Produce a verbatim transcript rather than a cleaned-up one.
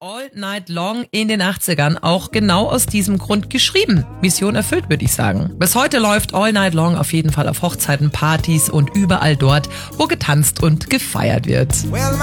All Night Long in den achtzigern auch genau aus diesem Grund geschrieben. Mission erfüllt, würde ich sagen. Bis heute läuft All Night Long auf jeden Fall auf Hochzeiten, Partys und überall dort, wo getanzt und gefeiert wird. Well,